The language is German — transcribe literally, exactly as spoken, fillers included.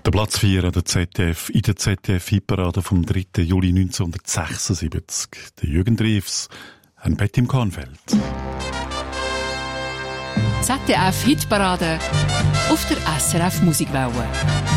Der Platz vier an der Z D F, in der Z D F-Hitparade vom dritten Juli neunzehnhundertsechsundsiebzig. Der Jürgen Drews, ein Bett im Kornfeld. Z D F-Hitparade auf der S R F Musikwelle.